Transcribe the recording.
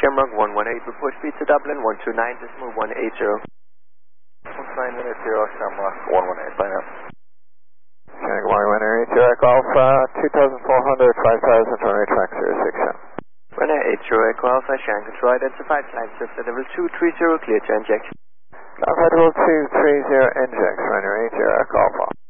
Shamrock 118, report speed to Dublin 129.180. Flying minute 0, Shamrock 118, flying out. Shamrock 118, Echo Alpha, 2400, 5000, runway track 067. Runway 80, Echo Alpha, Shanghai control identified, climb shift at level 230, clear to inject. Alpha level 230, inject, runway 80, Echo Alpha.